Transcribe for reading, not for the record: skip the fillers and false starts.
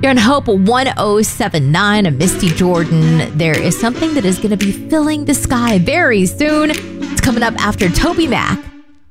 You're on Hope 1079, a Misty Jordan. There is something that is going to be filling the sky very soon. It's coming up after Toby Mac.